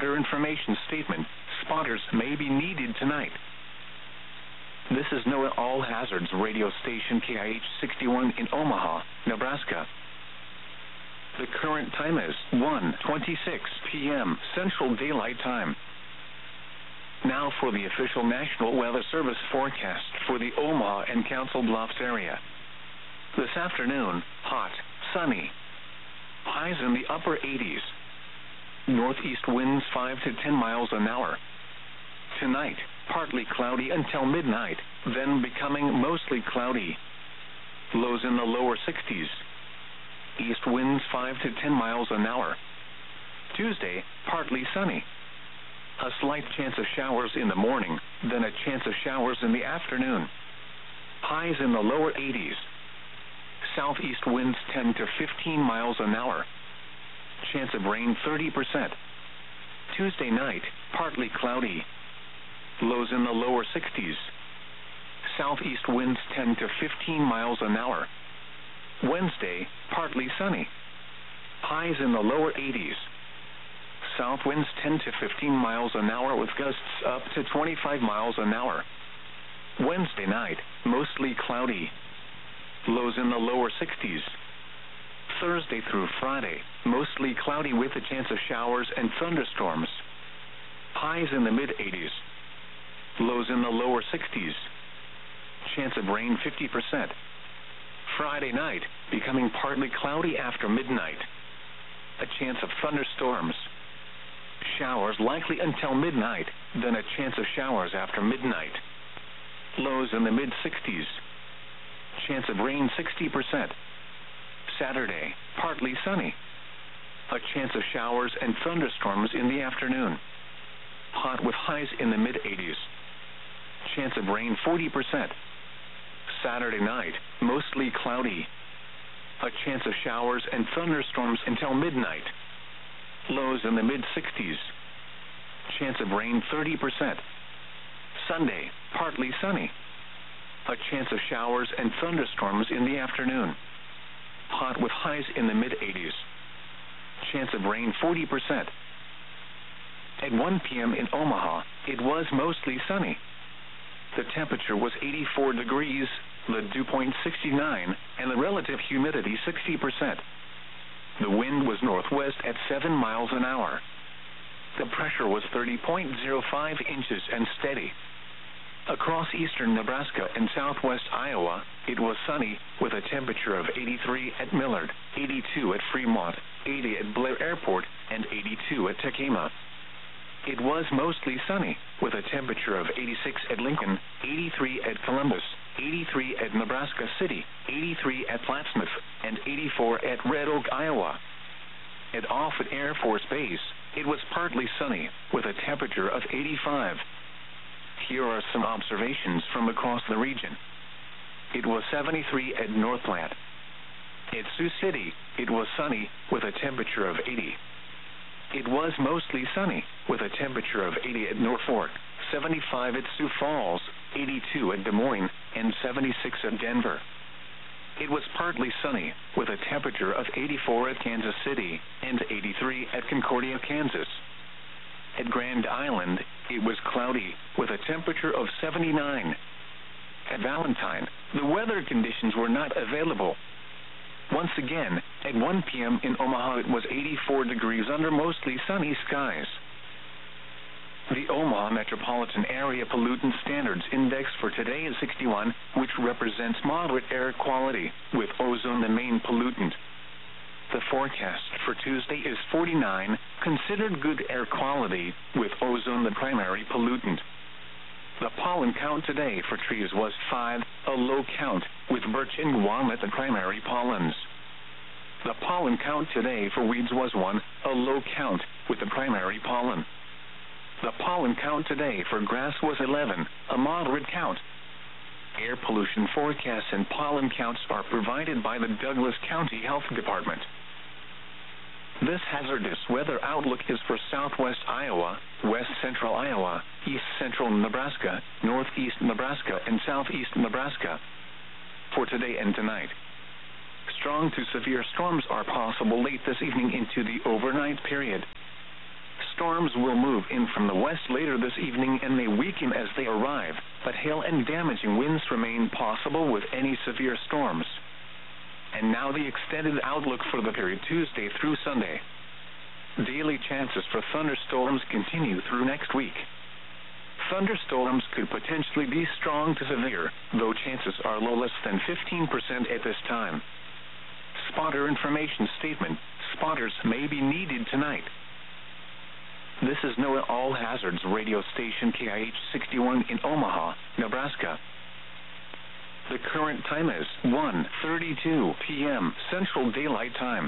weather information statement. Spotters may be needed tonight. This is NOAA All Hazards radio station KIH 61 in Omaha, Nebraska. The current time is 1:26 p.m. Central Daylight Time. Now for the official National Weather Service forecast for the Omaha and Council Bluffs area. This afternoon, hot, sunny. Highs in the upper 80s. Northeast winds 5 to 10 miles an hour. Tonight, partly cloudy until midnight, then becoming mostly cloudy. Lows in the lower 60s. East winds 5 to 10 miles an hour. Tuesday, partly sunny. A slight chance of showers in the morning, then a chance of showers in the afternoon. Highs in the lower 80s. Southeast winds 10 to 15 miles an hour. Chance of rain 30%. Tuesday night, partly cloudy. Lows in the lower 60s. Southeast winds 10 to 15 miles an hour. Wednesday, partly sunny. Highs in the lower 80s. South winds 10 to 15 miles an hour with gusts up to 25 miles an hour. Wednesday night, mostly cloudy. Lows in the lower 60s. Thursday through Friday, mostly cloudy with a chance of showers and thunderstorms. Highs in the mid-80s. Lows in the lower 60s. Chance of rain 50%. Friday night, becoming partly cloudy after midnight. A chance of thunderstorms. Showers likely until midnight, then a chance of showers after midnight. Lows in the mid-60s. Chance of rain 60%. Saturday, partly sunny. A chance of showers and thunderstorms in the afternoon. Hot with highs in the mid-80s. Chance of rain 40%. Saturday night, mostly cloudy. A chance of showers and thunderstorms until midnight. Lows in the mid-60s. Chance of rain 30%. Sunday, partly sunny. A chance of showers and thunderstorms in the afternoon. Hot with highs in the mid-80s. Chance of rain 40%. At 1 p.m. in Omaha, it was mostly sunny. The temperature was 84 degrees, the dew point 69, and the relative humidity 60%. The wind was northwest at 7 miles an hour. The pressure was 30.05 inches and steady. Across eastern Nebraska and southwest Iowa, it was sunny with a temperature of 83 at Millard, 82 at Fremont, 80 at Blair Airport, and 82 at Tekema. It was mostly sunny with a temperature of 86 at Lincoln, 83 at Columbus, 83 at Nebraska City, 83 at Plattsmouth, and 84 at Red Oak, Iowa. At Offutt Air Force Base, it was partly sunny with a temperature of 85. Here are some observations from across the region. It was 73 at North Platte. At Sioux City, it was sunny with a temperature of 80. It was mostly sunny with a temperature of 80 at Norfolk, 75 at Sioux Falls, 82 at Des Moines, and 76 at Denver. It was partly sunny with a temperature of 84 at Kansas City and 83 at Concordia, Kansas. At Grand Island, it was cloudy with a temperature of 79. At Valentine, the weather conditions were not available. Once again, at 1 p.m. in Omaha, it was 84 degrees under mostly sunny skies. The Omaha Metropolitan Area Pollutant Standards Index for today is 61, which represents moderate air quality, with ozone the main pollutant. The forecast for Tuesday is 49, considered good air quality, with ozone the primary pollutant. The pollen count today for trees was 5, a low count, with birch and walnut the primary pollens. The pollen count today for weeds was 1, a low count, with the primary pollen. The pollen count today for grass was 11, a moderate count. Air pollution forecasts and pollen counts are provided by the Douglas County Health Department. This hazardous weather outlook is for southwest Iowa, west central Iowa, east central Nebraska, northeast Nebraska, and southeast Nebraska. For today and tonight, strong to severe storms are possible late this evening into the overnight period. Storms will move in from the west later this evening and may weaken as they arrive, but hail and damaging winds remain possible with any severe storms. And now the extended outlook for the period Tuesday through Sunday. Daily chances for thunderstorms continue through next week. Thunderstorms could potentially be strong to severe, though chances are low, less than 15% at this time. Spotter information statement: spotters may be needed tonight. This is NOAA All Hazards radio station KIH 61 in Omaha, Nebraska. The current time is 1:32 p.m. Central Daylight Time.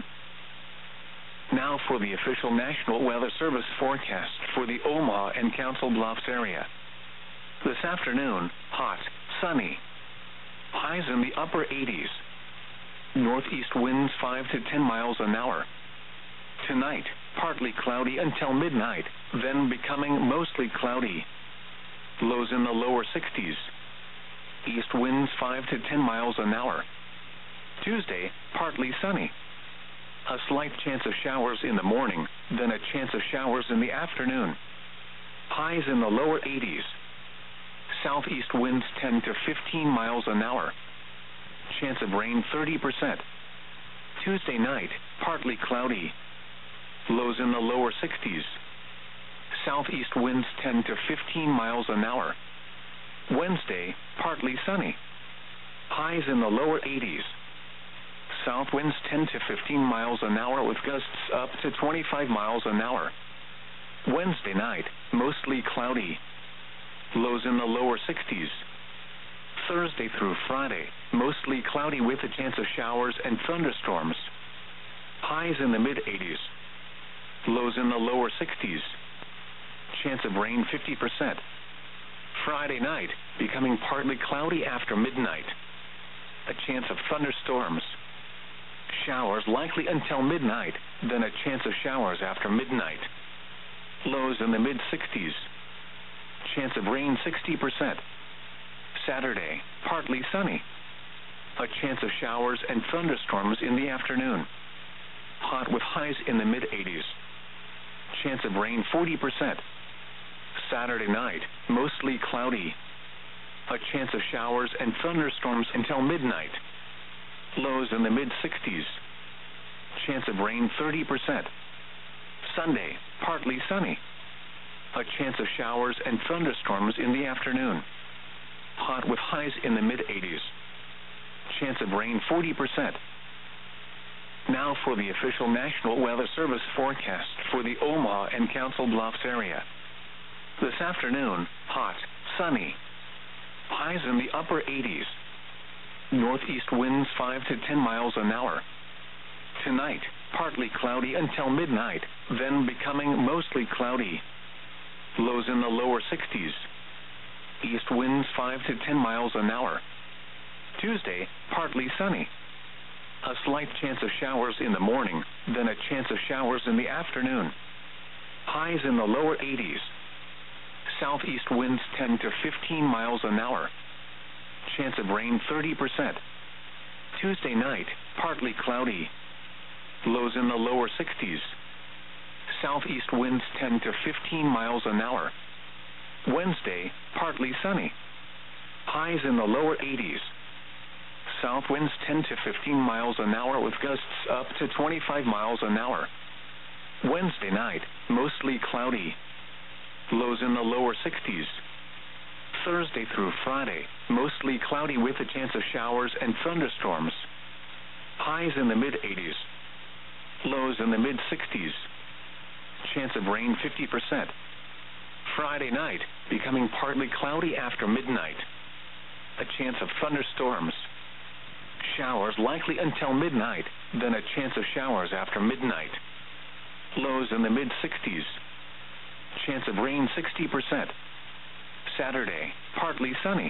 Now for the official National Weather Service forecast for the Omaha and Council Bluffs area. This afternoon, hot, sunny. Highs in the upper 80s. Northeast winds 5 to 10 miles an hour. Tonight, partly cloudy until midnight, then becoming mostly cloudy. Lows in the lower 60s. East winds 5 to 10 miles an hour. Tuesday, partly sunny. A slight chance of showers in the morning, then a chance of showers in the afternoon. Highs in the lower 80s. Southeast winds 10 to 15 miles an hour. Chance of rain 30%. Tuesday night, partly cloudy. Lows in the lower 60s. Southeast winds 10 to 15 miles an hour. Wednesday, partly sunny. Highs in the lower 80s. South winds 10 to 15 miles an hour with gusts up to 25 miles an hour. Wednesday night, mostly cloudy. Lows in the lower 60s. Thursday through Friday, mostly cloudy with a chance of showers and thunderstorms. Highs in the mid-80s. Lows in the lower 60s. Chance of rain 50%. Friday night, becoming partly cloudy after midnight. A chance of thunderstorms. Showers likely until midnight, then a chance of showers after midnight. Lows in the mid-60s. Chance of rain 60%. Saturday, partly sunny. A chance of showers and thunderstorms in the afternoon. Hot with highs in the mid-80s. Chance of rain 40%. Saturday night, mostly cloudy. A chance of showers and thunderstorms until midnight. Lows in the mid-60s. Chance of rain 30%. Sunday, partly sunny. A chance of showers and thunderstorms in the afternoon. Hot with highs in the mid-80s. Chance of rain 40%. Now for the official National Weather Service forecast for the Omaha and Council Bluffs area. This afternoon, hot, sunny. Highs in the upper 80s. Northeast winds 5 to 10 miles an hour. Tonight, partly cloudy until midnight, then becoming mostly cloudy. Lows in the lower 60s. East winds 5 to 10 miles an hour. Tuesday, partly sunny. A slight chance of showers in the morning, then a chance of showers in the afternoon. Highs in the lower 80s. Southeast winds 10 to 15 miles an hour. Chance of rain 30%. Tuesday night, partly cloudy. Lows in the lower 60s. Southeast winds 10 to 15 miles an hour. Wednesday, partly sunny. Highs in the lower 80s. South winds 10 to 15 miles an hour with gusts up to 25 miles an hour. Wednesday night, mostly cloudy. Lows in the lower 60s. Thursday through Friday, mostly cloudy with a chance of showers and thunderstorms. Highs in the mid-80s. Lows in the mid-60s. Chance of rain 50%. Friday night, becoming partly cloudy after midnight. A chance of thunderstorms. Showers likely until midnight, then a chance of showers after midnight. Lows in the mid-60s. Chance of rain 60%. Saturday, partly sunny.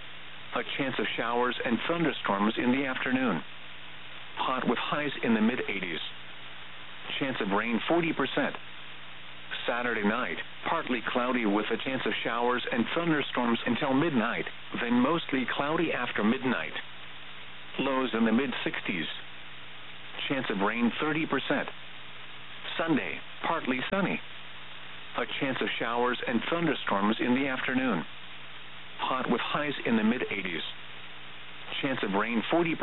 A chance of showers and thunderstorms in the afternoon. Hot with highs in the mid-80s. Chance of rain 40%. Saturday night, partly cloudy with a chance of showers and thunderstorms until midnight, then mostly cloudy after midnight. Lows in the mid-60s. Chance of rain 30%. Sunday, partly sunny. A chance of showers and thunderstorms in the afternoon. Hot with highs in the mid-80s. Chance of rain 40%.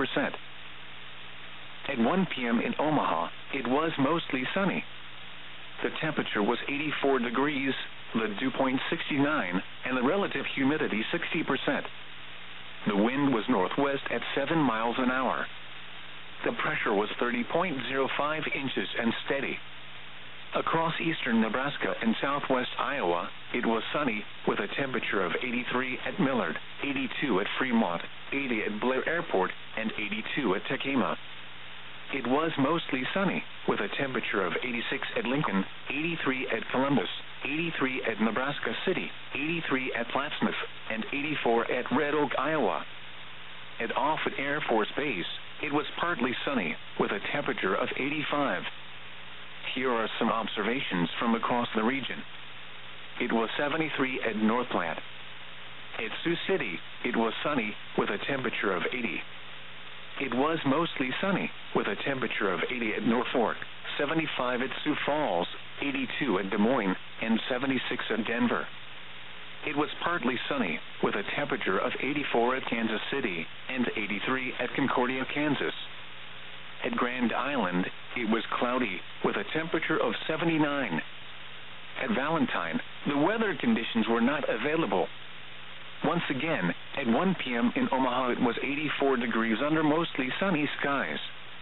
At 1 p.m. in Omaha, it was mostly sunny. The temperature was 84 degrees, the dew point 69, and the relative humidity 60%. The wind was northwest at 7 miles an hour. The pressure was 30.05 inches and steady. Across eastern Nebraska and southwest Iowa, it was sunny with a temperature of 83 at Millard, 82 at Fremont, 80 at Blair Airport, and 82 at Tekema. It was mostly sunny with a temperature of 86 at Lincoln, 83 at Columbus, 83 at Nebraska City, 83 at Plattsmouth, and 84 at Red Oak, Iowa. At Offutt Air Force Base, it was partly sunny with a temperature of 85. Here are some observations from across the region. It was 73 at North Platte. At Sioux City, it was sunny with a temperature of 80. It was mostly sunny with a temperature of 80 at Norfolk, 75 at Sioux Falls, 82 at Des Moines, and 76 at Denver. It was partly sunny with a temperature of 84 at Kansas City and 83 at Concordia, Kansas. At Grand Island, it was cloudy with a temperature of 79. At Valentine, the weather conditions were not available. Once again, at 1 p.m. in Omaha, it was 84 degrees under mostly sunny skies.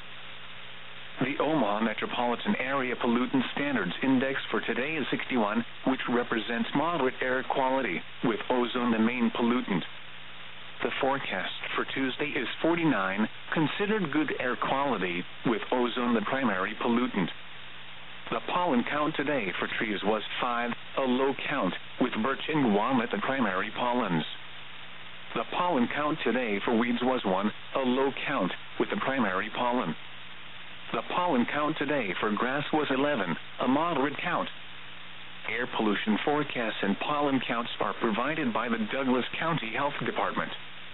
The Omaha Metropolitan Area Pollutant Standards Index for today is 61, which represents moderate air quality, with ozone the main pollutant. The forecast for Tuesday is 49, considered good air quality, with ozone the primary pollutant. The pollen count today for trees was 5, a low count, with birch and walnut the primary pollens. The pollen count today for weeds was 1, a low count, with the primary pollen. The pollen count today for grass was 11, a moderate count. Air pollution forecasts and pollen counts are provided by the Douglas County Health Department.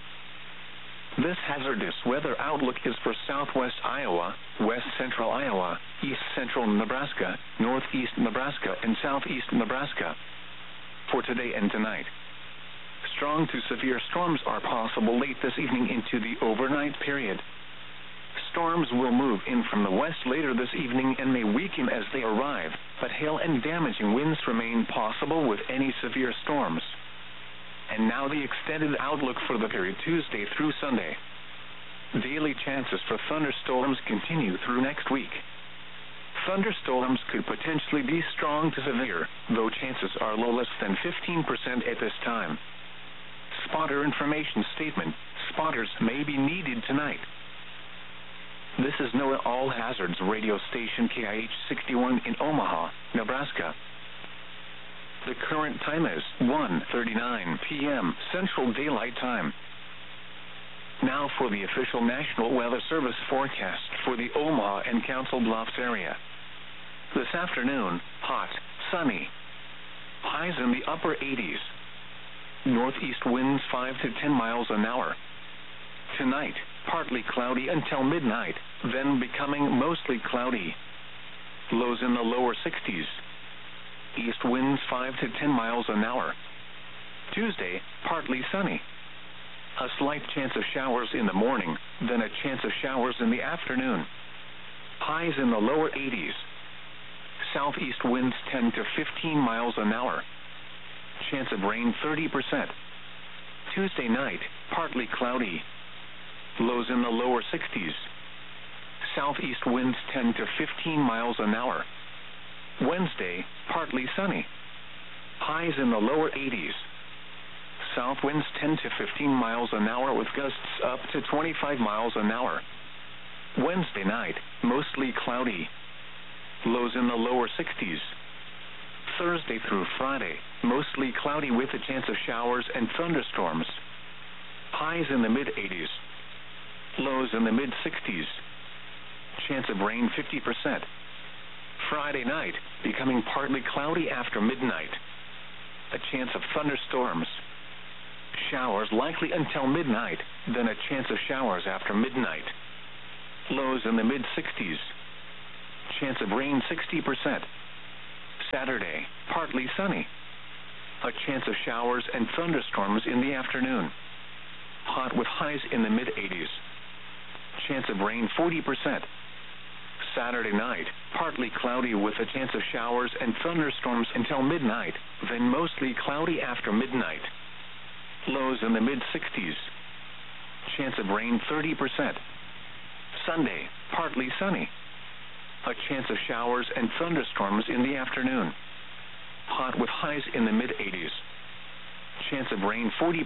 This hazardous weather outlook is for southwest Iowa, west central Iowa, east central Nebraska, northeast Nebraska, and southeast Nebraska. For today and tonight, strong to severe storms are possible late this evening into the overnight period. Storms will move in from the west later this evening and may weaken as they arrive, but hail and damaging winds remain possible with any severe storms. And now the extended outlook for the period Tuesday through Sunday. Daily chances for thunderstorms continue through next week. Thunderstorms could potentially be strong to severe, though chances are low, less than 15% at this time. Spotter information statement: spotters may be needed tonight. This is NOAA All Hazards radio station KIH 61 in Omaha, Nebraska. The current time is 1:39 p.m. Central Daylight Time. Now for the official National Weather Service forecast for the Omaha and Council Bluffs area. This afternoon, hot, sunny. Highs in the upper 80s. Northeast winds 5 to 10 miles an hour. Tonight, partly cloudy until midnight, then becoming mostly cloudy. Lows in the lower 60s. East winds 5 to 10 miles an hour. Tuesday, partly sunny. A slight chance of showers in the morning, then a chance of showers in the afternoon. Highs in the lower 80s. Southeast winds 10 to 15 miles an hour. Chance of rain 30%. Tuesday night, partly cloudy. Lows in the lower 60s. Southeast winds 10 to 15 miles an hour. Wednesday, partly sunny. Highs in the lower 80s. South winds 10 to 15 miles an hour with gusts up to 25 miles an hour. Wednesday night, mostly cloudy. Lows in the lower 60s. Thursday through Friday, mostly cloudy with a chance of showers and thunderstorms. Highs in the mid-80s. Lows in the mid-60s. Chance of rain 50%. Friday night, becoming partly cloudy after midnight. A chance of thunderstorms. Showers likely until midnight, then a chance of showers after midnight. Lows in the mid-60s. Chance of rain 60%. Saturday, partly sunny. A chance of showers and thunderstorms in the afternoon. Hot with highs in the mid-80s. Chance of rain 40%. Saturday night, partly cloudy with a chance of showers and thunderstorms until midnight, then mostly cloudy after midnight. Lows in the mid-60s. Chance of rain 30%. Sunday, partly sunny. A chance of showers and thunderstorms in the afternoon. Hot with highs in the mid-80s. Chance of rain 40%.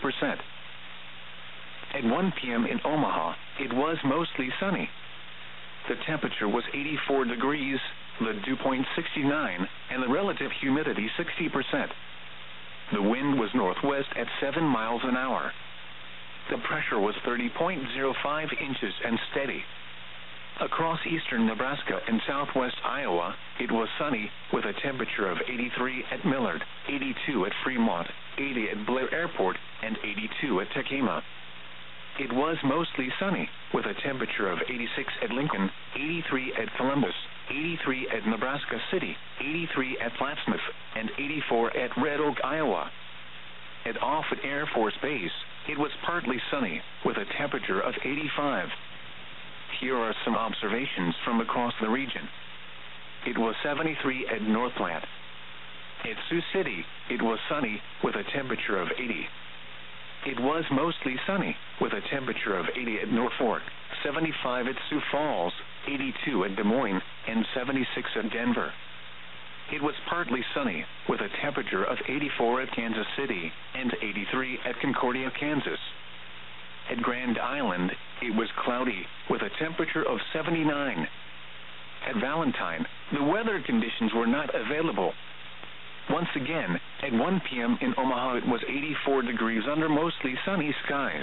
At 1 p.m. in Omaha, it was mostly sunny. The temperature was 84 degrees, the dew point 69, and the relative humidity 60%. The wind was northwest at 7 miles an hour. The pressure was 30.05 inches and steady. Across eastern Nebraska and southwest Iowa, it was sunny with a temperature of 83 at Millard, 82 at Fremont, 80 at Blair Airport, and 82 at Tekema. It was mostly sunny with a temperature of 86 at Lincoln, 83 at Columbus, 83 at Nebraska City, 83 at Plattsmouth, and 84 at Red Oak, Iowa. At Offutt Air Force Base, it was partly sunny with a temperature of 85. Here are some observations from across the region. It was 73 at North Platte. At Sioux City, it was sunny with a temperature of 80. It was mostly sunny with a temperature of 80 at North Fork, 75 at Sioux Falls, 82 at Des Moines, and 76 at Denver. It was partly sunny with a temperature of 84 at Kansas City and 83 at Concordia, Kansas. At Grand Island, it was cloudy with a temperature of 79. At Valentine, the weather conditions were not available. Once again, at 1 p.m. in Omaha, it was 84 degrees under mostly sunny skies.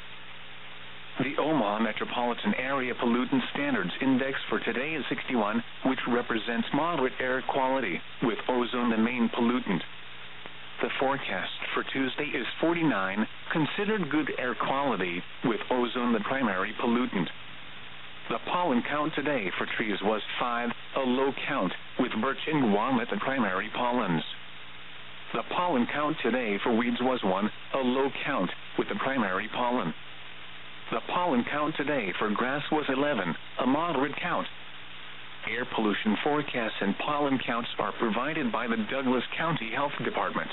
The Omaha Metropolitan Area Pollutant Standards Index for today is 61, which represents moderate air quality, with ozone the main pollutant. The forecast for Tuesday is 49, considered good air quality, with ozone the primary pollutant. The pollen count today for trees was 5, a low count, with birch and walnut the primary pollens. The pollen count today for weeds was 1, a low count, with the primary pollen. The pollen count today for grass was 11, a moderate count. Air pollution forecasts and pollen counts are provided by the Douglas County Health Department.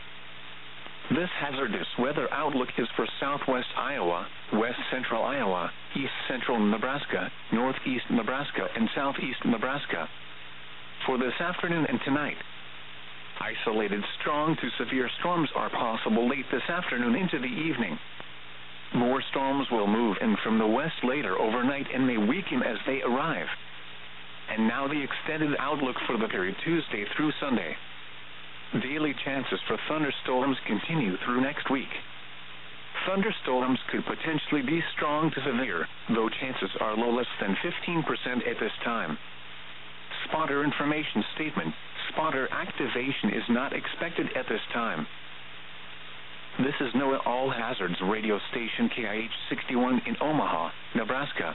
This hazardous weather outlook is for southwest Iowa, west central Iowa, east central Nebraska, northeast Nebraska, and southeast Nebraska. For this afternoon and tonight, isolated strong to severe storms are possible late this afternoon into the evening. More storms will move in from the west later overnight and may weaken as they arrive. And now the extended outlook for the period Tuesday through Sunday. Daily chances for thunderstorms continue through next week. Thunderstorms could potentially be strong to severe, though chances are low, less than 15% at this time. Spotter information statement: spotter activation is not expected at this time. This is NOAA All Hazards radio station KIH 61 in Omaha, Nebraska.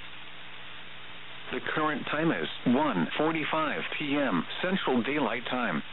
The current time is 1:45 p.m. Central Daylight Time.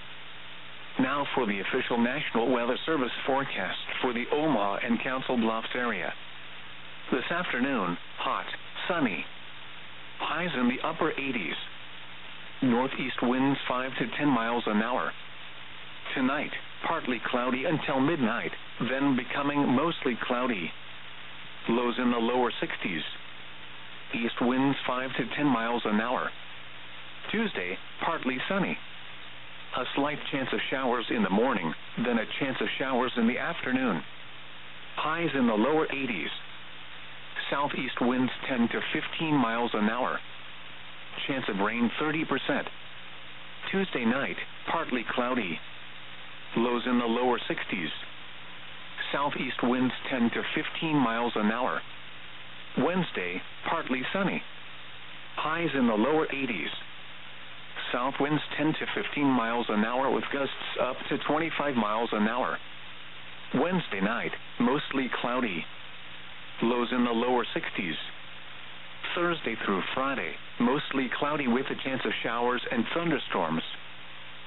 Now for the official National Weather Service forecast for the Omaha and Council Bluffs area. This afternoon, hot, sunny. Highs in the upper 80s. Northeast winds 5 to 10 miles an hour. Tonight, partly cloudy until midnight, then becoming mostly cloudy. Lows in the lower 60s. East winds 5 to 10 miles an hour. Tuesday, partly sunny. A slight chance of showers in the morning, then a chance of showers in the afternoon. Highs in the lower 80s. Southeast winds 10 to 15 miles an hour. Chance of rain 30%. Tuesday night, partly cloudy. Lows in the lower 60s. Southeast winds 10 to 15 miles an hour. Wednesday, partly sunny. Highs in the lower 80s. South winds 10 to 15 miles an hour with gusts up to 25 miles an hour. Wednesday night, mostly cloudy. Lows in the lower 60s. Thursday through Friday, mostly cloudy with a chance of showers and thunderstorms.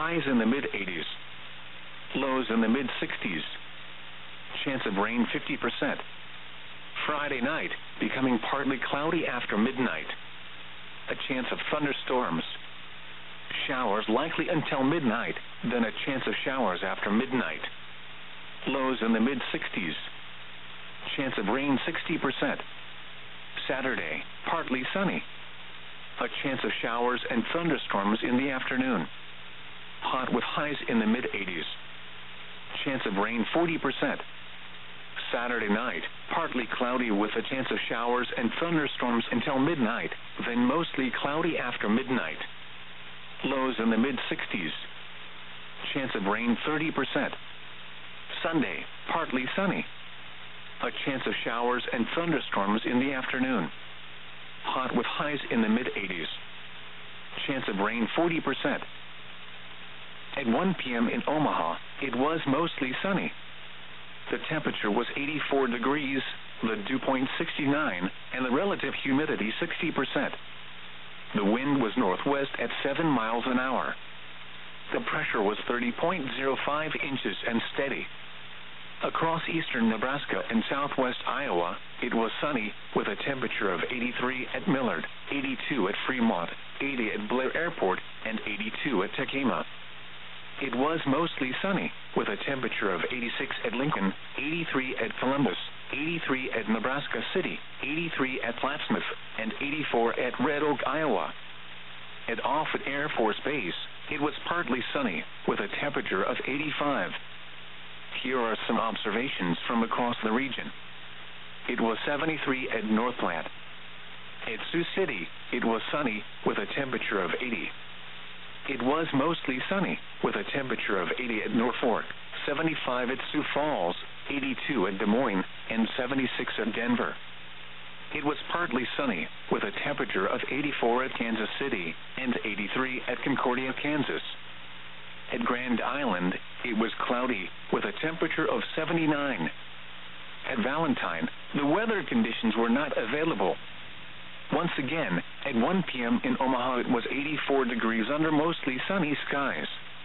Highs in the mid-80s. Lows in the mid-60s. Chance of rain 50%. Friday night, becoming partly cloudy after midnight. A chance of thunderstorms. Showers likely until midnight, then a chance of showers after midnight. Lows in the mid-60s. Chance of rain 60%. Saturday, partly sunny. A chance of showers and thunderstorms in the afternoon. Hot with highs in the mid-80s. Chance of rain 40%. Saturday night, partly cloudy with a chance of showers and thunderstorms until midnight, then mostly cloudy after midnight. Lows in the mid-60s. Chance of rain 30%. Sunday, partly sunny. A chance of showers and thunderstorms in the afternoon. Hot with highs in the mid-80s. Chance of rain 40%. At 1 p.m. in Omaha, it was mostly sunny. The temperature was 84 degrees, the dew point 69, and the relative humidity 60%. The wind was northwest at 7 miles an hour. The pressure was 30.05 inches and steady. Across eastern Nebraska and southwest Iowa, it was sunny with a temperature of 83 at Millard, 82 at Fremont, 80 at Blair Airport, and 82 at Tekema. It was mostly sunny with a temperature of 86 at Lincoln, 83 at Columbus, 83 at Nebraska City, 83 at Plattsmouth, and 84 at Red Oak, Iowa. At Offutt Air Force Base, it was partly sunny with a temperature of 85. Here are some observations from across the region. It was 73 at North Platte. At Sioux City, it was sunny with a temperature of 80. It was mostly sunny with a temperature of 80 at Norfolk, 75 at Sioux Falls, 82 at Des Moines, and 76 at Denver. It was partly sunny with a temperature of 84 at Kansas City and 83 at Concordia, Kansas. At Grand Island, it was cloudy with a temperature of 79. At Valentine, the weather conditions were not available. Once again, at 1 p.m. in Omaha, it was 84 degrees under mostly sunny skies.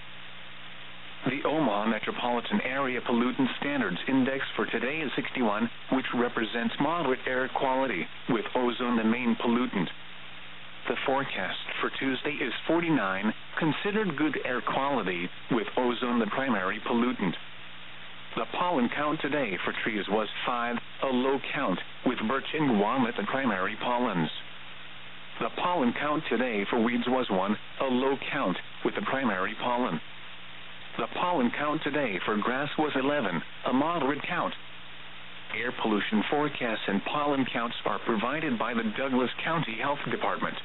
The Omaha Metropolitan Area Pollutant Standards Index for today is 61, which represents moderate air quality, with ozone the main pollutant. The forecast for Tuesday is 49, considered good air quality, with ozone the primary pollutant. The pollen count today for trees was 5, a low count, with birch and walnut the primary pollens. The pollen count today for weeds was 1, a low count, with the primary pollen. The pollen count today for grass was 11, a moderate count. Air pollution forecasts and pollen counts are provided by the Douglas County Health Department.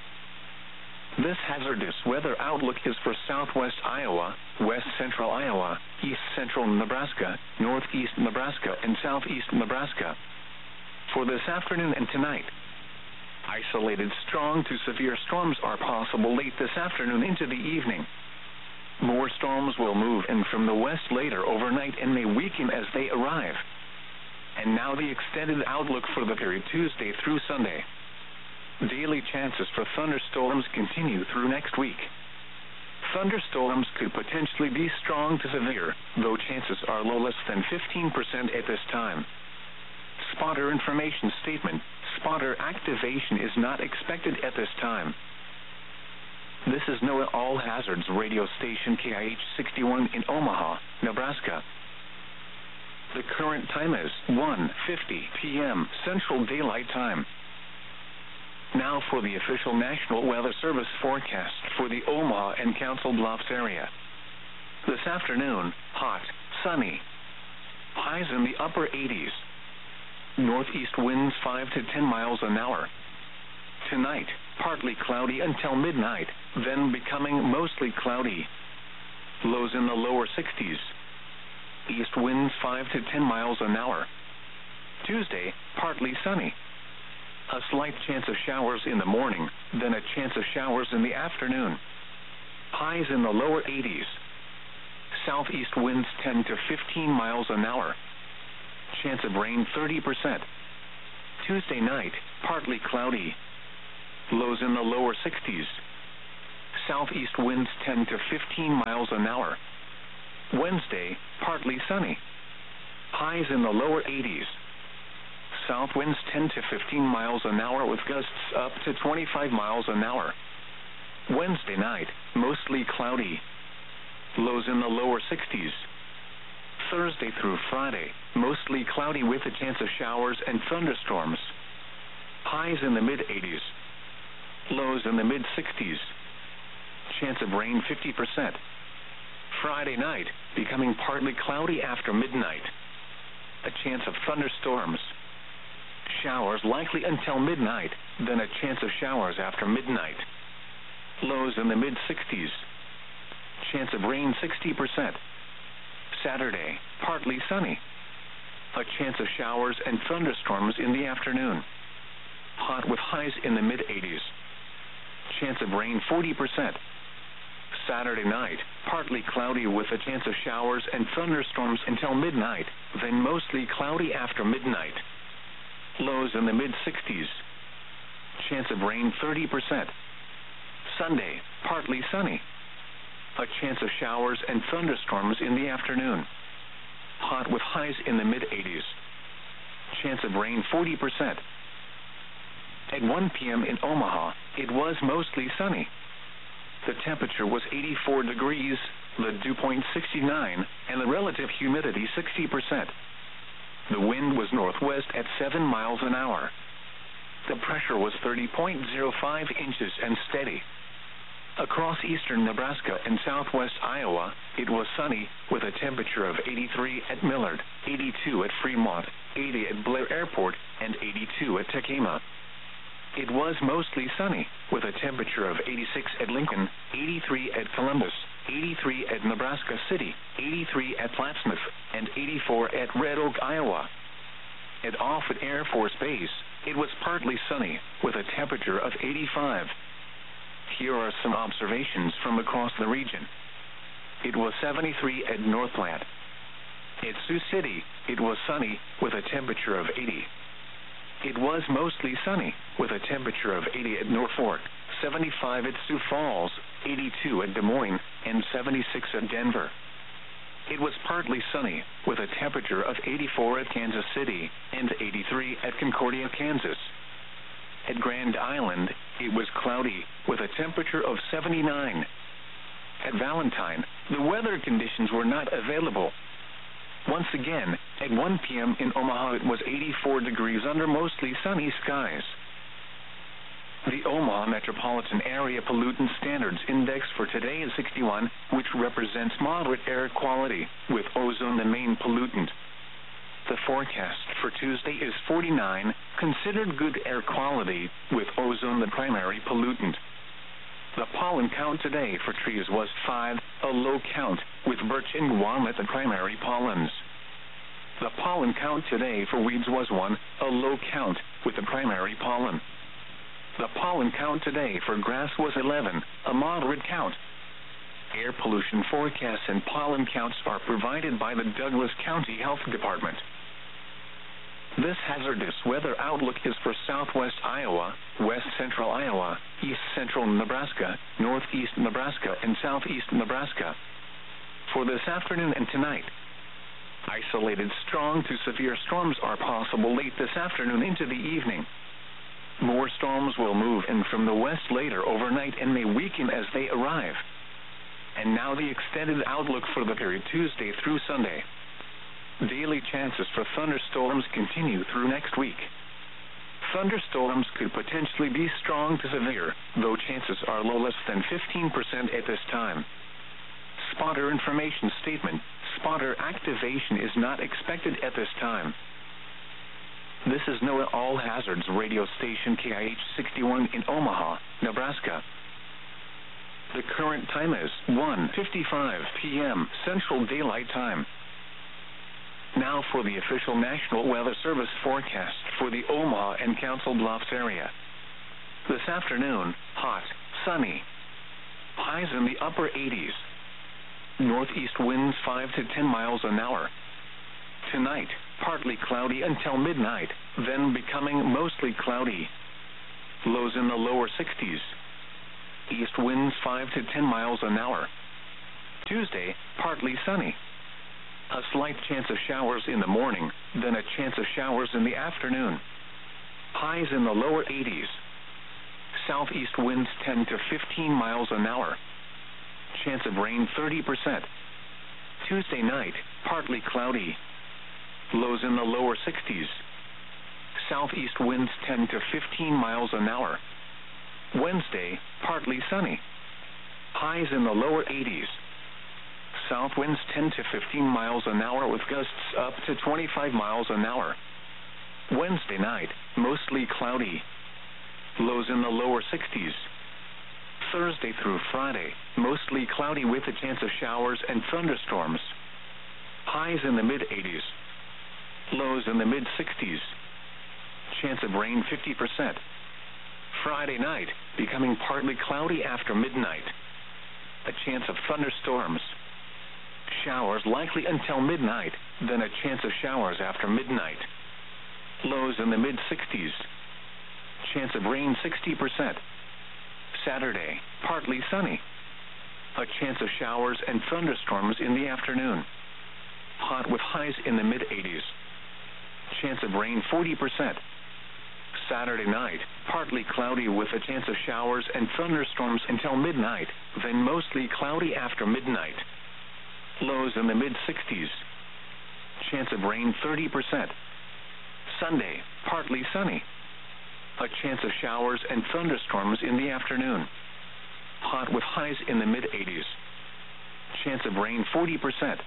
This hazardous weather outlook is for southwest Iowa, west central Iowa, east central Nebraska, northeast Nebraska, and southeast Nebraska. For this afternoon and tonight, isolated strong to severe storms are possible late this afternoon into the evening. More storms will move in from the west later overnight and may weaken as they arrive. And now the extended outlook for the period Tuesday through Sunday. Daily chances for thunderstorms continue through next week. Thunderstorms could potentially be strong to severe, though chances are low, less than 15% at this time. Spotter information statement: spotter activation is not expected at this time. This is NOAA All Hazards radio station KIH 61 in Omaha, Nebraska. The current time is 1:50 p.m. Central Daylight Time. Now for the official National Weather Service forecast for the Omaha and Council Bluffs area. This afternoon, hot, sunny. Highs in the upper 80s. Northeast winds 5 to 10 miles an hour. Tonight, partly cloudy until midnight, then becoming mostly cloudy. Lows in the lower 60s. East winds 5 to 10 miles an hour. Tuesday, partly sunny. A slight chance of showers in the morning, then a chance of showers in the afternoon. Highs in the lower 80s. Southeast winds 10 to 15 miles an hour. Chance of rain 30%. Tuesday night, partly cloudy. Lows in the lower 60s. southeast winds 10 to 15 miles an hour. Wednesday, partly sunny. Highs in the lower 80s. South winds 10 to 15 miles an hour with gusts up to 25 miles an hour. Wednesday night, mostly cloudy. Lows in the lower 60s. Thursday through Friday, mostly cloudy with a chance of showers and thunderstorms. Highs in the mid-80s. Lows in the mid-60s. Chance of rain 50%. Friday night, becoming partly cloudy after midnight. A chance of thunderstorms. Showers likely until midnight, then a chance of showers after midnight. Lows in the mid-60s. Chance of rain 60%. Saturday, partly sunny. A chance of showers and thunderstorms in the afternoon. Hot with highs in the mid-80s. Chance of rain 40%. Saturday night, partly cloudy with a chance of showers and thunderstorms until midnight, then mostly cloudy after midnight. Lows in the mid-60s. Chance of rain 30%. Sunday, partly sunny. A chance of showers and thunderstorms in the afternoon. Hot with highs in the mid-80s. Chance of rain 40%. At 1 p.m. in Omaha, it was mostly sunny. The temperature was 84 degrees, the dew point 69, and the relative humidity 60%. The wind was northwest at 7 miles an hour. The pressure was 30.05 inches and steady. Across eastern Nebraska and southwest Iowa, it was sunny with a temperature of 83 at Millard, 82 at Fremont, 80 at Blair Airport, and 82 at Tekema. It was mostly sunny with a temperature of 86 at Lincoln, 83 at Columbus, 83 at Nebraska City, 83 at Plattsmouth, and 84 at Red Oak, Iowa. At Offutt Air Force Base, it was partly sunny with a temperature of 85. Here are some observations from across the region. It was 73 at North Platte. At Sioux City, it was sunny with a temperature of 80. It was mostly sunny with a temperature of 80 at Norfolk, 75 at Sioux Falls, 82 at Des Moines, and 76 at Denver. It was partly sunny with a temperature of 84 at Kansas City and 83 at Concordia, Kansas. At Grand Island, it was cloudy with a temperature of 79. At Valentine, the weather conditions were not available. Once again, at 1 p.m. in Omaha, it was 84 degrees under mostly sunny skies. The Omaha Metropolitan Area Pollutant Standards Index for today is 61, which represents moderate air quality, with ozone the main pollutant. The forecast for Tuesday is 49, considered good air quality, with ozone the primary pollutant. The pollen count today for trees was 5, a low count, with birch and walnut the primary pollens. The pollen count today for weeds was 1, a low count, with the primary pollen. The pollen count today for grass was 11, a moderate count. Air pollution forecasts and pollen counts are provided by the Douglas County Health Department. This hazardous weather outlook is for southwest Iowa, west central Iowa, east central Nebraska, northeast Nebraska, and southeast Nebraska. For this afternoon and tonight, isolated strong to severe storms are possible late this afternoon into the evening. More storms will move in from the west later overnight and may weaken as they arrive. And now the extended outlook for the period Tuesday through Sunday. Daily chances for thunderstorms continue through next week. Thunderstorms could potentially be strong to severe, though chances are low, less than 15% at this time. Spotter information statement: spotter activation is not expected at this time. This is NOAA All Hazards radio station KIH 61 in Omaha, Nebraska. The current time is 1:55 p.m. Central Daylight Time. Now for the official National Weather Service forecast for the Omaha and Council Bluffs area. This afternoon, hot, sunny. Highs in the upper 80s. Northeast winds 5 to 10 miles an hour. Tonight, partly cloudy until midnight, then becoming mostly cloudy. Lows in the lower 60s. east winds 5 to 10 miles an hour. Tuesday, partly sunny. A slight chance of showers in the morning, then a chance of showers in the afternoon. Highs in the lower 80s. Southeast winds 10 to 15 miles an hour. Chance of rain 30%. Tuesday night, partly cloudy. Lows in the lower 60s. Southeast winds 10 to 15 miles an hour. Wednesday, partly sunny. Highs in the lower 80s. South winds 10 to 15 miles an hour with gusts up to 25 miles an hour. Wednesday night, mostly cloudy. Lows in the lower 60s. Thursday through Friday, mostly cloudy with a chance of showers and thunderstorms. Highs in the mid-80s. Lows in the mid-60s. Chance of rain 50%. Friday night, becoming partly cloudy after midnight. A chance of thunderstorms. Showers likely until midnight, then a chance of showers after midnight. Lows in the mid-60s. Chance of rain 60%. Saturday, partly sunny. A chance of showers and thunderstorms in the afternoon. Hot with highs in the mid-80s. Chance of rain 40%. Saturday night, partly cloudy with a chance of showers and thunderstorms until midnight, then mostly cloudy after midnight. Lows in the mid-60s. Chance of rain 30%. Sunday, partly sunny. A chance of showers and thunderstorms in the afternoon. Hot with highs in the mid-80s. Chance of rain 40%.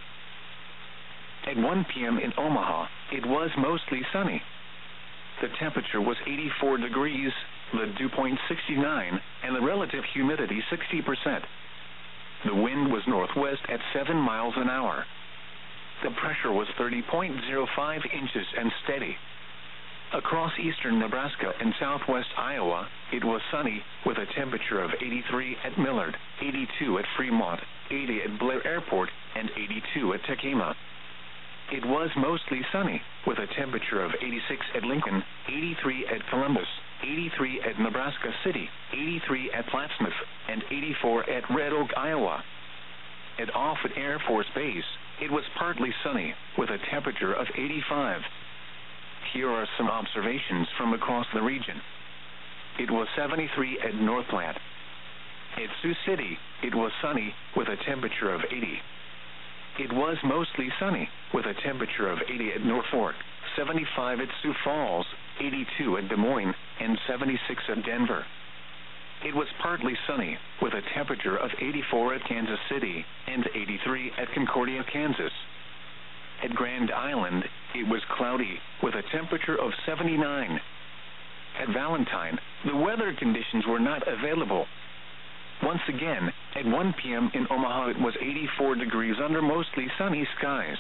At 1 p.m. in Omaha, it was mostly sunny. The temperature was 84 degrees, the dew point 69, and the relative humidity 60%. The wind was northwest at 7 miles an hour. The pressure was 30.05 inches and steady. Across eastern Nebraska and southwest Iowa, it was sunny with a temperature of 83 at Millard, 82 at Fremont, 80 at Blair Airport, and 82 at Tekema. It was mostly sunny with a temperature of 86 at Lincoln, 83 at Columbus, 83 at Nebraska City, 83 at Plattsmouth, and 84 at Red Oak, Iowa. At Offutt Air Force Base, it was partly sunny with a temperature of 85. Here are some observations from across the region. It was 73 at North Platte. At Sioux City, it was sunny with a temperature of 80. It was mostly sunny with a temperature of 80 at Norfolk, 75 at Sioux Falls, 82 at Des Moines, and 76 at Denver. It was partly sunny with a temperature of 84 at Kansas City and 83 at Concordia, Kansas. At Grand Island, it was cloudy with a temperature of 79. At Valentine, the weather conditions were not available. Once again, at 1 p.m. in Omaha, it was 84 degrees under mostly sunny skies.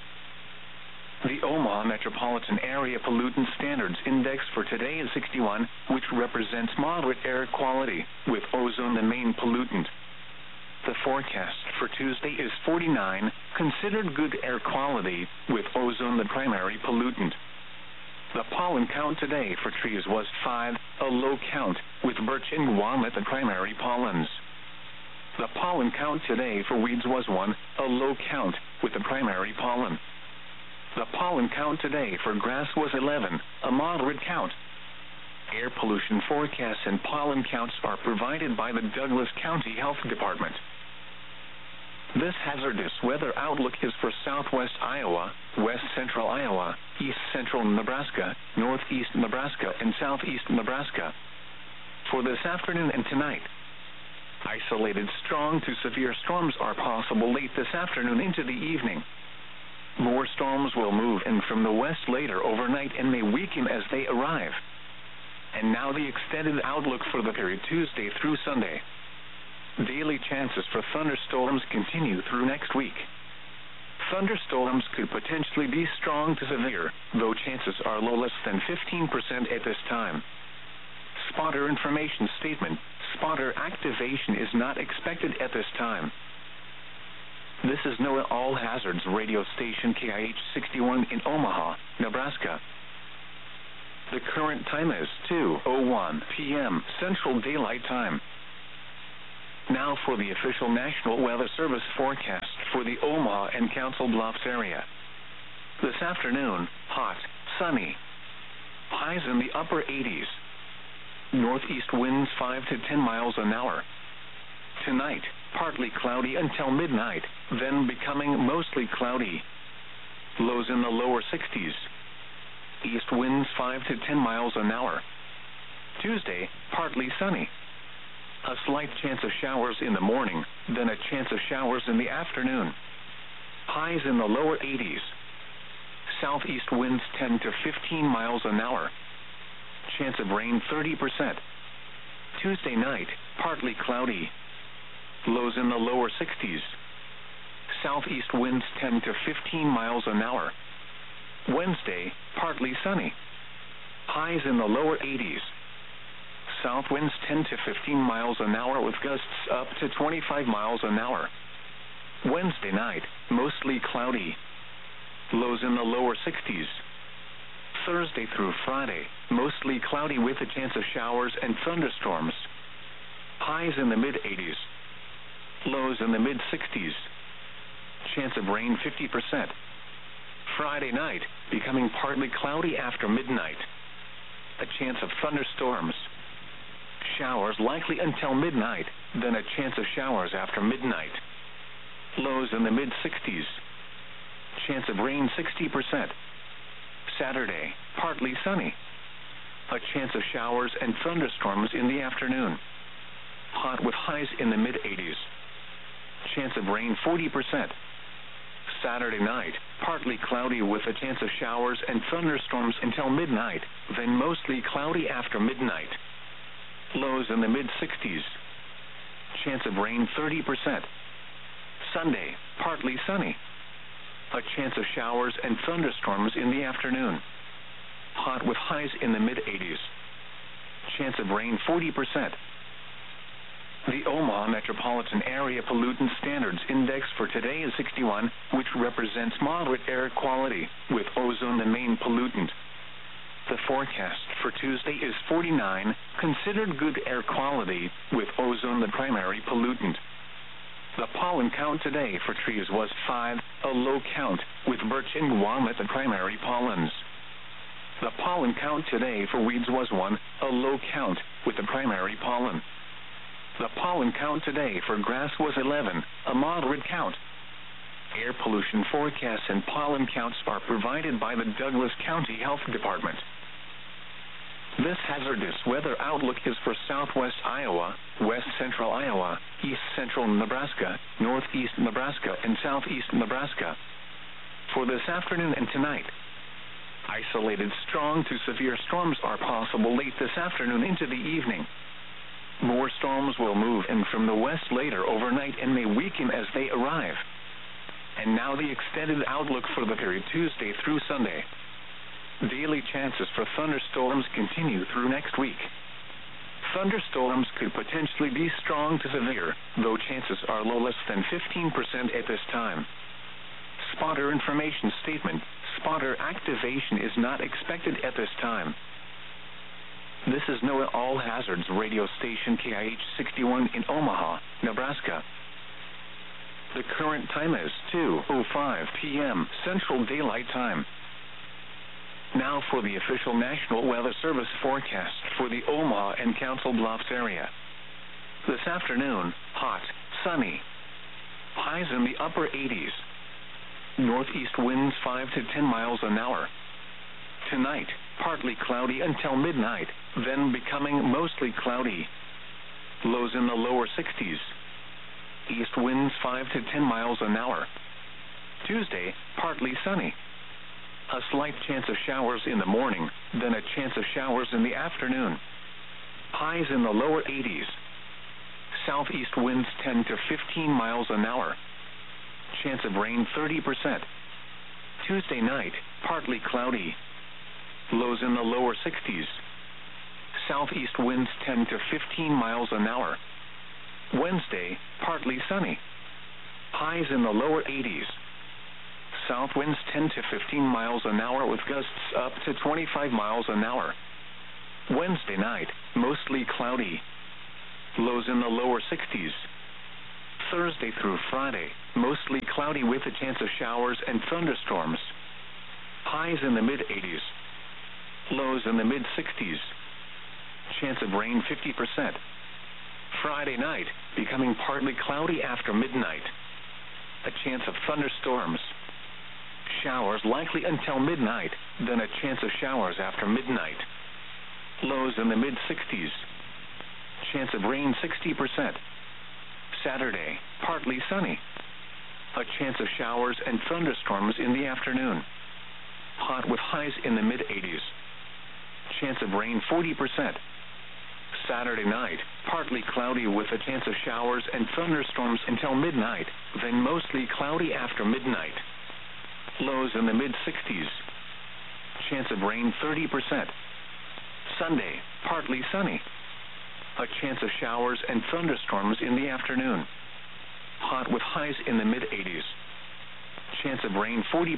The Omaha Metropolitan Area Pollutant Standards Index for today is 61, which represents moderate air quality, with ozone the main pollutant. The forecast for Tuesday is 49, considered good air quality, with ozone the primary pollutant. The pollen count today for trees was 5, a low count, with birch and walnut the primary pollens. The pollen count today for weeds was 1, a low count, with the primary pollen. The pollen count today for grass was 11, a moderate count. Air pollution forecasts and pollen counts are provided by the Douglas County Health Department. This hazardous weather outlook is for southwest Iowa, west central Iowa, east central Nebraska, northeast Nebraska, and southeast Nebraska. For this afternoon and tonight, isolated strong to severe storms are possible late this afternoon into the evening. More storms will move in from the west later overnight and may weaken as they arrive. And now the extended outlook for the period Tuesday through Sunday. Daily chances for thunderstorms continue through next week. Thunderstorms could potentially be strong to severe, though chances are low, less than 15% at this time. Spotter information statement: spotter activation is not expected at this time. This is NOAA All Hazards radio station KIH 61 in Omaha, Nebraska. The current time is 2:01 p.m. Central Daylight Time. Now for the official National Weather Service forecast for the Omaha and Council Bluffs area. This afternoon, hot, sunny. Highs in the upper 80s. Northeast winds 5 to 10 miles an hour. Tonight, partly cloudy until midnight, then becoming mostly cloudy. Lows in the lower 60s. East winds 5 to 10 miles an hour. Tuesday, partly sunny. A slight chance of showers in the morning, then a chance of showers in the afternoon. Highs in the lower 80s. Southeast winds 10 to 15 miles an hour. Chance of rain 30%. Tuesday night, partly cloudy. Lows in the lower 60s. Southeast winds 10 to 15 miles an hour. Wednesday, partly sunny. Highs in the lower 80s. South winds 10 to 15 miles an hour with gusts up to 25 miles an hour. Wednesday night, mostly cloudy. Lows in the lower 60s. Thursday through Friday, mostly cloudy with a chance of showers and thunderstorms. Highs in the mid-80s. Lows in the mid-60s. Chance of rain 50%. Friday night, becoming partly cloudy after midnight. A chance of thunderstorms. Showers likely until midnight, then a chance of showers after midnight. Lows in the mid-60s. Chance of rain 60%. Saturday, partly sunny. A chance of showers and thunderstorms in the afternoon. Hot with highs in the mid-80s. Chance of rain 40%. Saturday night, partly cloudy with a chance of showers and thunderstorms until midnight, then mostly cloudy after midnight. Lows in the mid-60s. Chance of rain 30%. Sunday, partly sunny. A chance of showers and thunderstorms in the afternoon. Hot with highs in the mid-80s. Chance of rain 40%. The Omaha metropolitan area pollutant standards index for today is 61, which represents moderate air quality, with ozone the main pollutant. The forecast for Tuesday is 49, considered good air quality, with ozone the primary pollutant. The pollen count today for trees was 5, a low count, with birch and walnut the primary pollens. The pollen count today for weeds was 1, a low count, with the primary pollen. The pollen count today for grass was 11, a moderate count. Air pollution forecasts and pollen counts are provided by the Douglas County Health Department. This hazardous weather outlook is for southwest Iowa, west central Iowa, east central Nebraska, northeast Nebraska, and southeast Nebraska. For this afternoon and tonight, isolated strong to severe storms are possible late this afternoon into the evening. More storms will move in from the west later overnight and may weaken as they arrive. And now the extended outlook for the period Tuesday through Sunday. Daily chances for thunderstorms continue through next week. Thunderstorms could potentially be strong to severe, though chances are low, less than 15% at this time. Spotter information statement: spotter activation is not expected at this time. This is NOAA All Hazards radio station KIH 61 in Omaha, Nebraska. The current time is 2:05 p.m. Central Daylight Time. Now for the official National Weather Service forecast for the Omaha and Council Bluffs area. This afternoon, hot, sunny. Highs in the upper 80s. Northeast winds 5 to 10 miles an hour. Tonight, partly cloudy until midnight, then becoming mostly cloudy. Lows in the lower 60s. East winds 5 to 10 miles an hour. Tuesday, partly sunny. A slight chance of showers in the morning, then a chance of showers in the afternoon. Highs in the lower 80s. Southeast winds 10 to 15 miles an hour. Chance of rain 30%. Tuesday night, partly cloudy. Lows in the lower 60s. Southeast winds 10 to 15 miles an hour. Wednesday, partly sunny. Highs in the lower 80s. South winds 10 to 15 miles an hour with gusts up to 25 miles an hour. Wednesday night, mostly cloudy. lows in the lower 60s. Thursday through Friday, mostly cloudy with a chance of showers and thunderstorms. Highs in the mid-80s. Lows in the mid-60s. Chance of rain 50%. Friday night, becoming partly cloudy after midnight. A chance of thunderstorms. Showers likely until midnight, then a chance of showers after midnight. Lows in the mid-60s. Chance of rain 60%. Saturday, partly sunny. A chance of showers and thunderstorms in the afternoon. Hot with highs in the mid-80s. Chance of rain 40%. Saturday night, partly cloudy with a chance of showers and thunderstorms until midnight, then mostly cloudy after midnight. Lows in the mid-60s. Chance of rain 30%. Sunday, partly sunny. A chance of showers and thunderstorms in the afternoon. Hot with highs in the mid-80s. Chance of rain 40%.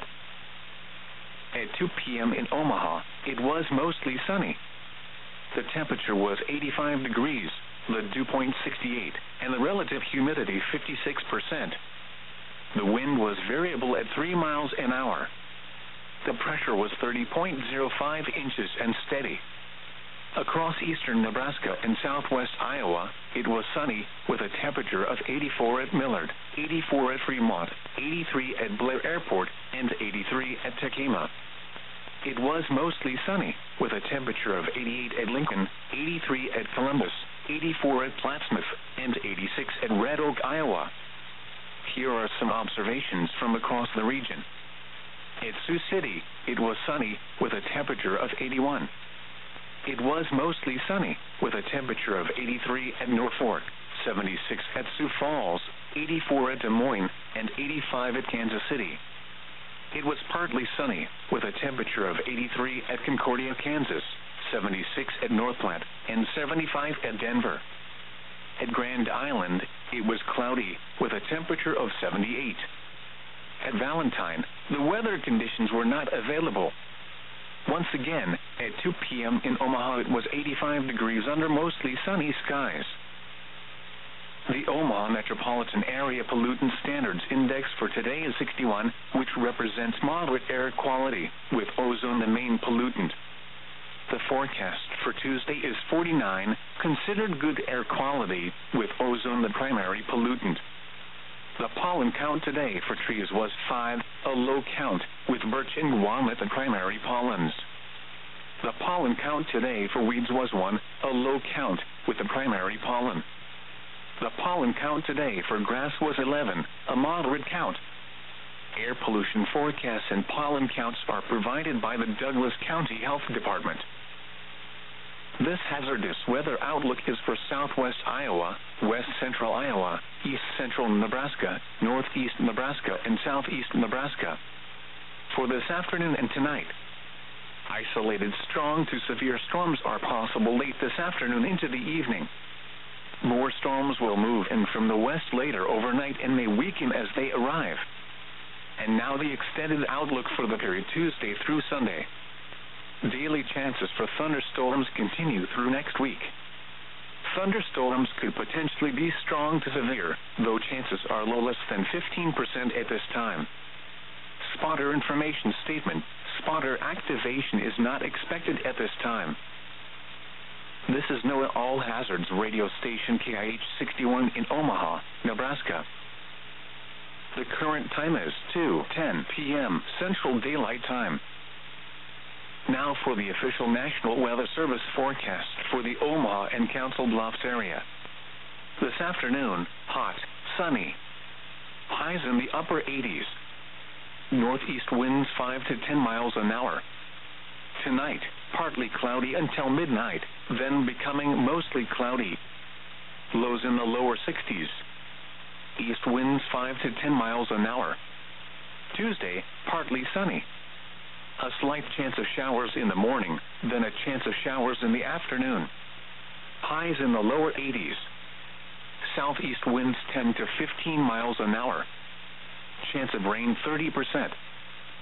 At 2 p.m. in Omaha, it was mostly sunny. The temperature was 85 degrees, the dew point 68, and the relative humidity 56%. The wind was variable at 3 miles an hour. The pressure was 30.05 inches and steady. Across eastern Nebraska and southwest Iowa, it was sunny with a temperature of 84 at Millard, 84 at Fremont, 83 at Blair Airport, and 83 at Tekema. It was mostly sunny with a temperature of 88 at Lincoln, 83 at Columbus, 84 at Plattsmouth, and 86 at Red Oak, Iowa. Here are some observations from across the region. At Sioux City, it was sunny with a temperature of 81. It was mostly sunny with a temperature of 83 at Norfolk, 76 at Sioux Falls, 84 at Des Moines, and 85 at Kansas City. It was partly sunny with a temperature of 83 at Concordia, Kansas, 76 at North Platte, and 75 at Denver. At Grand Island, it was cloudy with a temperature of 78. At Valentine, the weather conditions were not available. Once again, at 2 p.m. in Omaha, it was 85 degrees under mostly sunny skies. The Omaha Metropolitan Area Pollutant Standards Index for today is 61, which represents moderate air quality, with ozone the main pollutant. The forecast for Tuesday is 49, considered good air quality, with ozone the primary pollutant. The pollen count today for trees was 5, a low count, with birch and walnut the primary pollens. The pollen count today for weeds was 1, a low count, with the primary pollen. The pollen count today for grass was 11, a moderate count. Air pollution forecasts and pollen counts are provided by the Douglas County Health Department. This hazardous weather outlook is for southwest Iowa, west central Iowa, east central Nebraska, northeast Nebraska, and southeast Nebraska. For this afternoon and tonight, isolated strong to severe storms are possible late this afternoon into the evening. More storms will move in from the west later overnight and may weaken as they arrive. And now the extended outlook for the period Tuesday through Sunday. Daily chances for thunderstorms continue through next week. Thunderstorms could potentially be strong to severe, though chances are low, less than 15% at this time. Spotter information statement: spotter activation is not expected at this time. This is NOAA All Hazards radio station KIH 61 in Omaha, Nebraska. The current time is 2:10 p.m. Central Daylight Time. Now for the official National Weather Service forecast for the Omaha and Council Bluffs area. This afternoon, hot, sunny. Highs in the upper 80s. Northeast winds 5 to 10 miles an hour. Tonight, partly cloudy until midnight, then becoming mostly cloudy. Lows in the lower 60s. East winds 5 to 10 miles an hour. Tuesday, partly sunny. A slight chance of showers in the morning, then a chance of showers in the afternoon. Highs in the lower 80s. Southeast winds 10 to 15 miles an hour. Chance of rain 30%.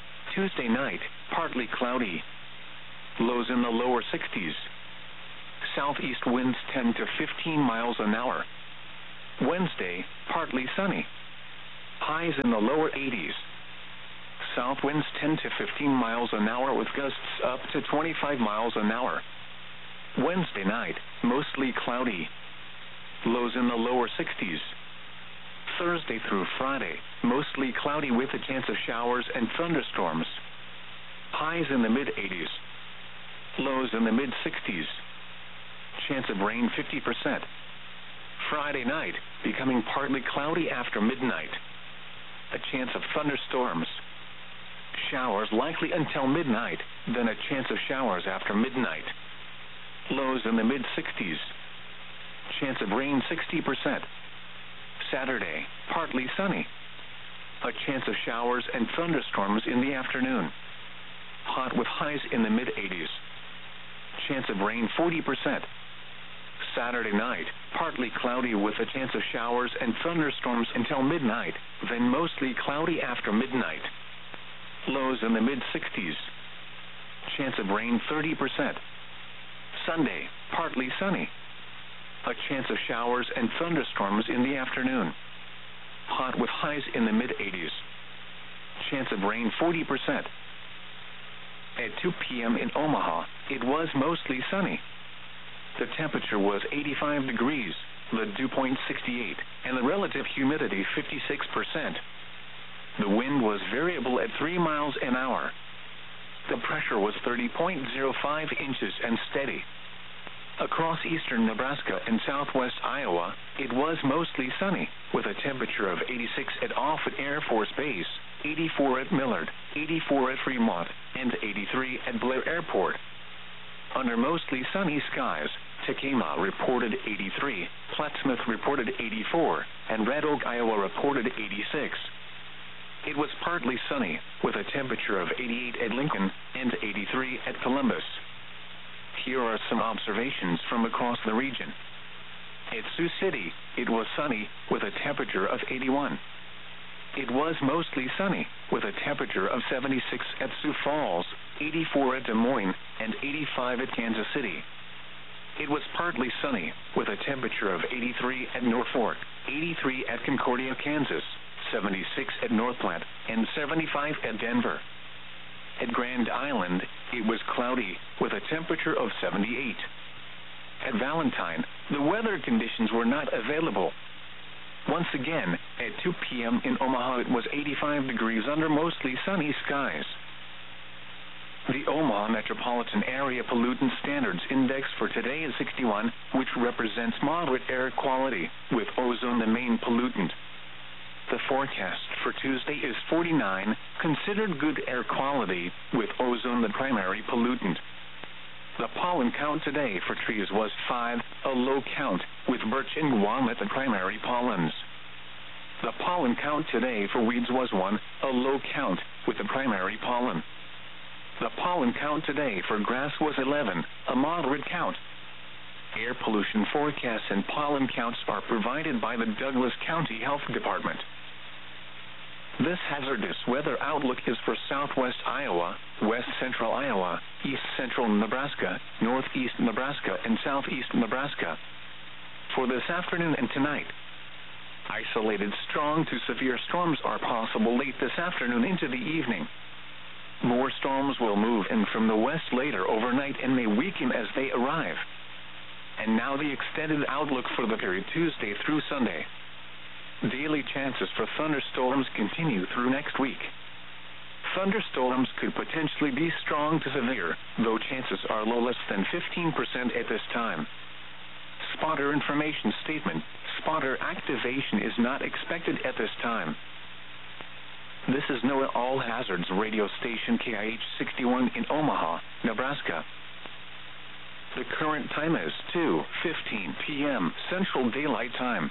Tuesday night, partly cloudy. Lows in the lower 60s. southeast winds 10 to 15 miles an hour. Wednesday, partly sunny. Highs in the lower 80s. South winds 10 to 15 miles an hour with gusts up to 25 miles an hour. Wednesday night, mostly cloudy. Lows in the lower 60s. Thursday through Friday, mostly cloudy with a chance of showers and thunderstorms. Highs in the mid-80s. Lows in the mid-60s. Chance of rain 50%. Friday night, becoming partly cloudy after midnight. A chance of thunderstorms. Showers likely until midnight, then a chance of showers after midnight. Lows in the mid-60s. Chance of rain 60%. Saturday, partly sunny. A chance of showers and thunderstorms in the afternoon. Hot with highs in the mid-80s. Chance of rain 40%. Saturday night, partly cloudy with a chance of showers and thunderstorms until midnight, then mostly cloudy after midnight. Lows in the mid-60s. Chance of rain 30%. Sunday, partly sunny. A chance of showers and thunderstorms in the afternoon. Hot with highs in the mid-80s. Chance of rain 40%. At 2 p.m. in Omaha, it was mostly sunny. The temperature was 85 degrees, the dew point 68, and the relative humidity 56%. The wind was variable at 3 miles an hour. The pressure was 30.05 inches and steady. Across eastern Nebraska and southwest Iowa, it was mostly sunny, with a temperature of 86 at Offutt Air Force Base, 84 at Millard, 84 at Fremont, and 83 at Blair Airport. Under mostly sunny skies, Tacoma reported 83, Plattsmouth reported 84, and Red Oak, Iowa reported 86. It was partly sunny, with a temperature of 88 at Lincoln and 83 at Columbus. Here are some observations from across the region. At Sioux City, it was sunny, with a temperature of 81. It was mostly sunny, with a temperature of 76 at Sioux Falls, 84 at Des Moines, and 85 at Kansas City. It was partly sunny, with a temperature of 83 at Norfolk, 83 at Concordia, Kansas, 76 at North Platte, and 75 at Denver. At Grand Island, it was cloudy, with a temperature of 78. At Valentine, the weather conditions were not available. Once again, at 2 p.m. in Omaha, it was 85 degrees under mostly sunny skies. The Omaha Metropolitan Area Pollutant Standards Index for today is 61, which represents moderate air quality, with ozone the main pollutant. The forecast for Tuesday is 49, considered good air quality, with ozone the primary pollutant. The pollen count today for trees was 5, a low count, with birch and walnut the primary pollens. The pollen count today for weeds was 1, a low count, with the primary pollen. The pollen count today for grass was 11, a moderate count. Air pollution forecasts and pollen counts are provided by the Douglas County Health Department. This hazardous weather outlook is for southwest Iowa, west central Iowa, east central Nebraska, northeast Nebraska, and southeast Nebraska. For this afternoon and tonight, isolated strong to severe storms are possible late this afternoon into the evening. More storms will move in from the west later overnight and may weaken as they arrive. And now the extended outlook for the period Tuesday through Sunday. Daily chances for thunderstorms continue through next week. Thunderstorms could potentially be strong to severe, though chances are low, less than 15% at this time. Spotter information statement: spotter activation is not expected at this time. This is NOAA All Hazards radio station KIH 61 in Omaha, Nebraska. The current time is 2:15 p.m. Central Daylight Time.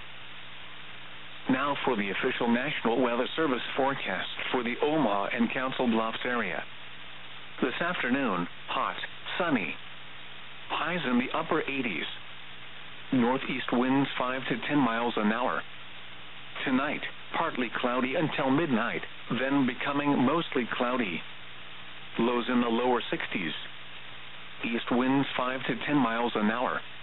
Now for the official National Weather Service forecast for the Omaha and Council Bluffs area. This afternoon, hot, sunny. Highs in the upper 80s. Northeast winds 5 to 10 miles an hour. Tonight, partly cloudy until midnight, then becoming mostly cloudy. Lows in the lower 60s. East winds 5 to 10 miles an hour.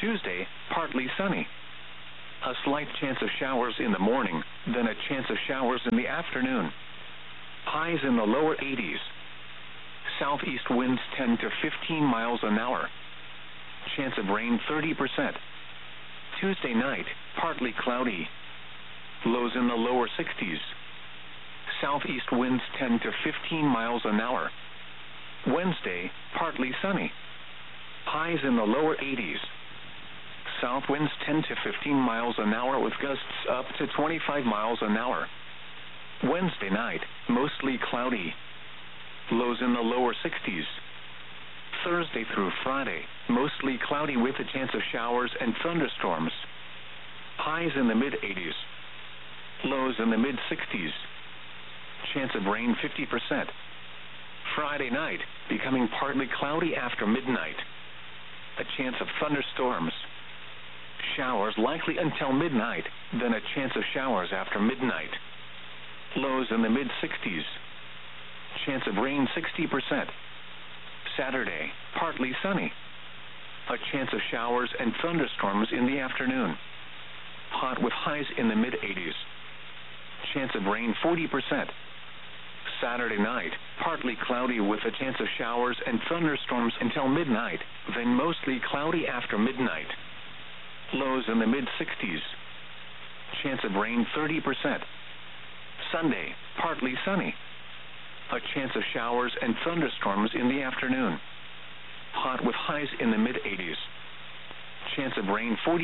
Tuesday, partly sunny. A slight chance of showers in the morning, then a chance of showers in the afternoon. Highs in the lower 80s. Southeast winds 10 to 15 miles an hour. Chance of rain 30%. Tuesday night, partly cloudy. Lows in the lower 60s. Southeast winds 10 to 15 miles an hour. Wednesday, partly sunny. Highs in the lower 80s. South winds 10 to 15 miles an hour with gusts up to 25 miles an hour. Wednesday night, mostly cloudy. Lows in the lower 60s. Thursday through Friday, mostly cloudy with a chance of showers and thunderstorms. Highs in the mid-80s. Lows in the mid-60s. Chance of rain 50%. Friday night, becoming partly cloudy after midnight. A chance of thunderstorms. Showers likely until midnight, then a chance of showers after midnight. Lows in the mid-60s. Chance of rain 60%. Saturday, partly sunny. A chance of showers and thunderstorms in the afternoon. Hot with highs in the mid-80s. Chance of rain 40%. Saturday night, partly cloudy with a chance of showers and thunderstorms until midnight, then mostly cloudy after midnight. Lows in the mid-60s. Chance of rain 30%. Sunday, partly sunny. A chance of showers and thunderstorms in the afternoon. Hot with highs in the mid-80s. Chance of rain 40%.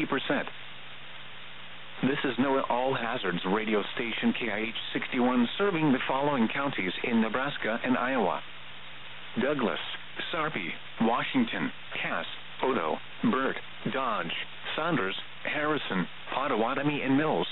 This is NOAA All Hazards radio station KIH 61 serving the following counties in Nebraska and Iowa: Douglas, Sarpy, Washington, Cass, Odo, Burt, Dodge, Saunders, Harrison, Pottawatomie, and Mills.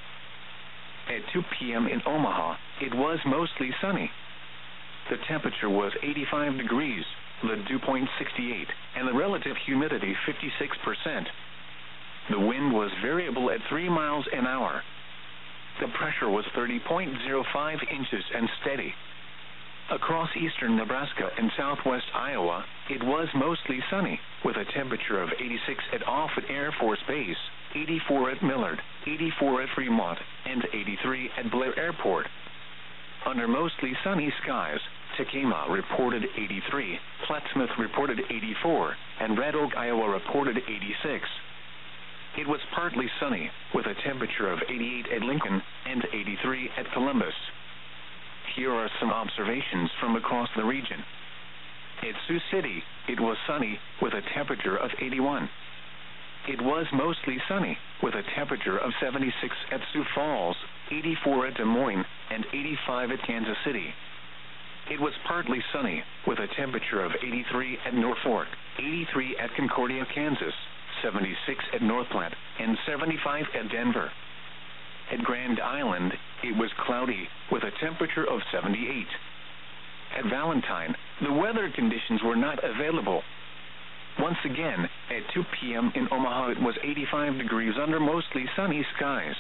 At 2 p.m. in Omaha, it was mostly sunny. The temperature was 85 degrees, the dew point 68, and the relative humidity 56%. The wind was variable at 3 miles an hour. The pressure was 30.05 inches and steady. Across eastern Nebraska and southwest Iowa, it was mostly sunny, with a temperature of 86 at Offutt Air Force Base, 84 at Millard, 84 at Fremont, and 83 at Blair Airport. Under mostly sunny skies, Tacoma reported 83, Plattsmouth reported 84, and Red Oak, Iowa reported 86. It was partly sunny, with a temperature of 88 at Lincoln and 83 at Columbus. Here are some observations from across the region. At Sioux City, it was sunny, with a temperature of 81. It was mostly sunny, with a temperature of 76 at Sioux Falls, 84 at Des Moines, and 85 at Kansas City. It was partly sunny, with a temperature of 83 at Norfolk, 83 at Concordia, Kansas, 76 at North Platte, and 75 at Denver. At Grand Island, it was cloudy, with a temperature of 78. At Valentine, the weather conditions were not available. Once again, at 2 p.m. in Omaha, it was 85 degrees under mostly sunny skies.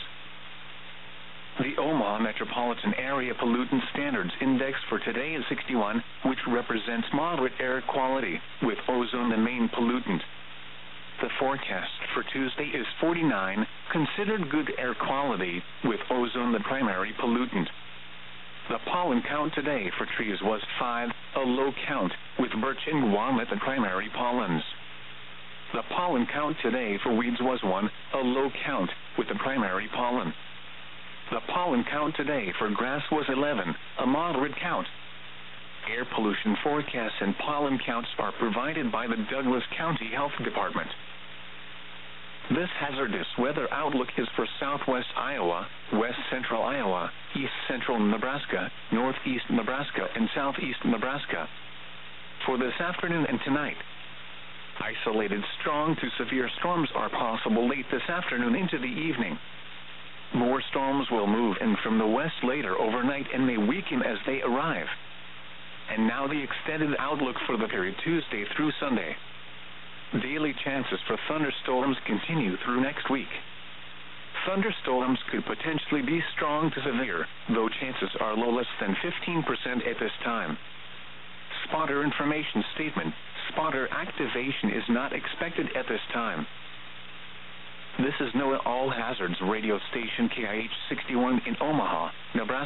The Omaha Metropolitan Area Pollutant Standards Index for today is 61, which represents moderate air quality, with ozone the main pollutant. The forecast for Tuesday is 49, considered good air quality, with ozone the primary pollutant. The pollen count today for trees was 5, a low count, with birch and walnut the primary pollens. The pollen count today for weeds was 1, a low count, with the primary pollen. The pollen count today for grass was 11, a moderate count. Air pollution forecasts and pollen counts are provided by the Douglas County Health Department. This hazardous weather outlook is for southwest Iowa, west central Iowa, east central Nebraska, northeast Nebraska, and southeast Nebraska. For this afternoon and tonight, isolated strong to severe storms are possible late this afternoon into the evening. More storms will move in from the west later overnight and may weaken as they arrive. And now the extended outlook for the period Tuesday through Sunday. Daily chances for thunderstorms continue through next week. Thunderstorms could potentially be strong to severe, though chances are low, less than 15% at this time. Spotter information statement: spotter activation is not expected at this time. This is NOAA All Hazards radio station KIH 61 in Omaha, Nebraska.